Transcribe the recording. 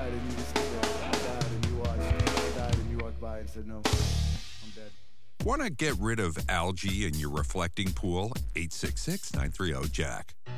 died and you were still there. I died and you watched. I died and you walked by and said, no, I'm dead. Want to get rid of algae in your reflecting pool? 866-930-JACK.